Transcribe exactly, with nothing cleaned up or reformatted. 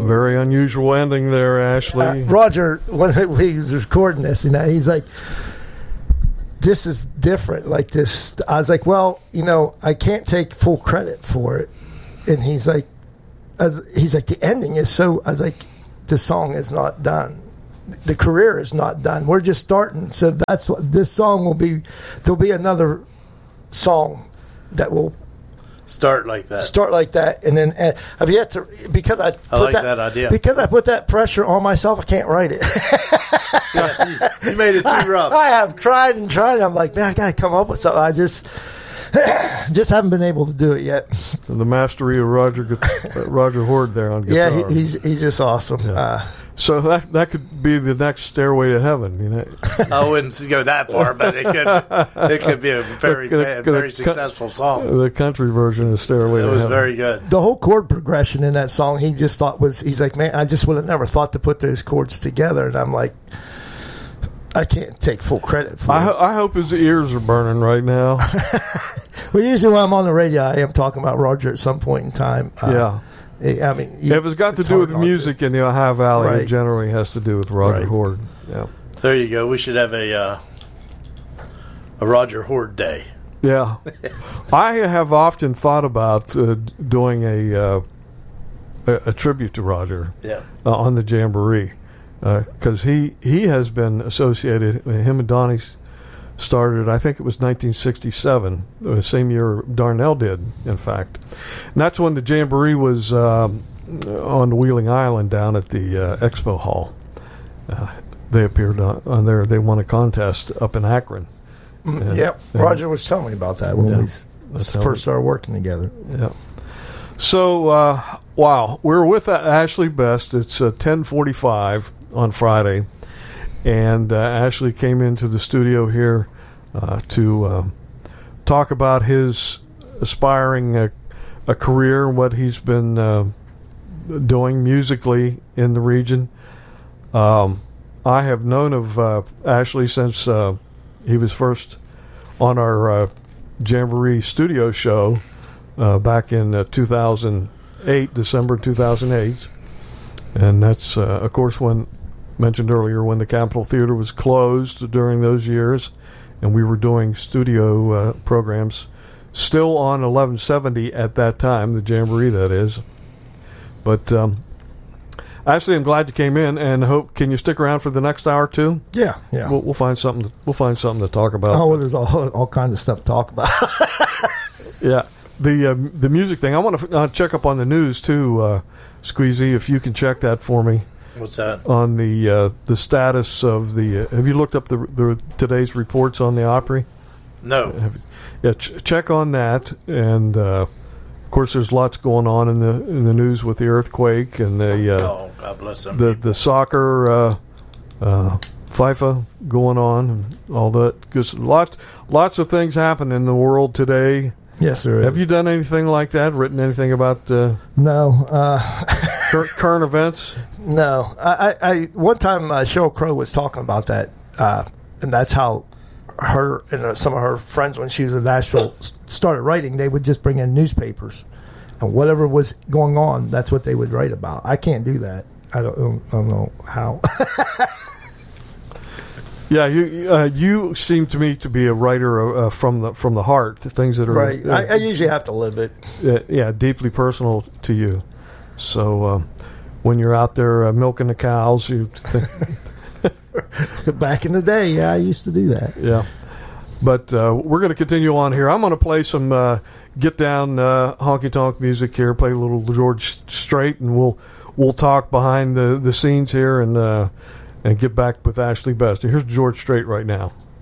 very unusual ending there, Ashley. Uh, Roger, when he was recording this, you know, he's like, this is different. Like this, I was like, well, you know, I can't take full credit for it. And he's like, as, he's like, the ending is so, I was like, the song is not done. The career is not done. We're just starting. So that's what this song will be. There'll be another song that will start like that. Start like that, and then uh, I've yet to because I put I like that, that idea. Because I put that pressure on myself. I can't write it. Yeah, you made it too rough. I, I have tried and tried. I'm like, man, I got to come up with something. I just just haven't been able to do it yet. So the mastery of Roger uh, Roger Horde there on guitar. Yeah, he, he's he's just awesome. Yeah. Uh, So that that could be the next Stairway to Heaven, you know. I wouldn't go that far, but it could it could be a very The- the- very the- successful song. The country version of Stairway It to was Heaven. very good. the whole chord progression in that song, he just thought was, he's like, man, I just would have never thought to put those chords together. And I'm like, I can't take full credit for I, it. ho- I hope his ears are burning right now. Well, usually when I'm on the radio, I am talking about Roger at some point in time. Uh, Yeah. I mean, you, If it's got to it's do hard with not to. music in the Ohio Valley, Right. it generally has to do with Roger Right. Horde. Yeah. There you go. We should have a uh, a Roger Horde Day. Yeah. I have often thought about uh, doing a, uh, a a tribute to Roger Yeah. uh, on the Jamboree because he, he has been associated, him and Donnie started, I think it was nineteen sixty-seven, the same year Darnell did, in fact. And that's when the Jamboree was um, on Wheeling Island down at the uh, Expo Hall. Uh, they appeared on, on there. They won a contest up in Akron. Mm, yep. and- Roger was telling me about that when Yeah. we s- That's how first started working together. Yeah. So, uh, wow, we're with uh, Ashley Best. It's uh, ten forty-five on Friday, and uh, Ashley came into the studio here uh, to um, talk about his aspiring uh, a career and what he's been uh, doing musically in the region. Um, I have known of uh, Ashley since uh, he was first on our uh, Jamboree studio show uh, back in uh, two thousand eight, December two thousand eight. And that's, uh, of course, when mentioned earlier, when the Capitol Theater was closed during those years, and we were doing studio uh, programs still on eleven seventy at that time, the Jamboree, that is. But um, actually, I'm glad you came in, and hope can you stick around for the next hour too? Yeah, yeah. We'll, we'll find something. To, we'll find something to talk about. Oh, well, there's all all kinds of stuff to talk about. Yeah, the uh, the music thing. I want to uh, check up on the news too, uh, Squeezy. If you can check that for me. What's that? On the uh, the status of the. Uh, have you looked up the, the today's reports on the Opry? No. Have, yeah, ch- check on that, and uh, of course, there's lots going on in the in the news with the earthquake and the uh, Oh, God bless them. the the soccer uh, uh, FIFA going on and all that. Because lots lots of things happen in the world today. Yes, sir. Have you done anything like that? Written anything about uh, No. Uh, cur- current events? No. I, I, I one time uh, Sheryl Crow was talking about that, uh, and that's how her and uh, some of her friends, when she was in Nashville, s- started writing. They would just bring in newspapers, and whatever was going on, that's what they would write about. I can't do that. I don't, I don't know how. Yeah, you uh, you seem to me to be a writer uh, from the from the heart, the things that are Right. uh, I, I usually have to live it. uh, yeah, deeply personal to you. So um, when you're out there uh, milking the cows, you think, Back in the day, yeah, I used to do that. yeah. But uh, we're going to continue on here. I'm going to play some uh, get down uh, honky tonk music here. Play a little George Strait, and we'll we'll talk behind the, the scenes here and uh, and get back with Ashley Best. Here's George Strait right now.